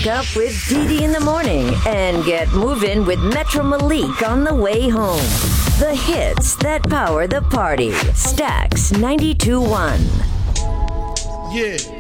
Wake up with Dee Dee in the morning and get moving with Metro Malik on the way home. The hits that power the party. Stax 92.1. Yeah.